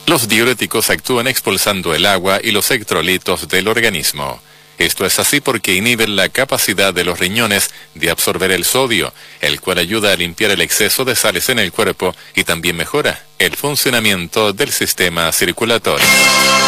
Los diuréticos actúan expulsando el agua y los electrolitos del organismo. Esto es así porque inhiben la capacidad de los riñones de absorber el sodio, el cual ayuda a limpiar el exceso de sales en el cuerpo y también mejora el funcionamiento del sistema circulatorio.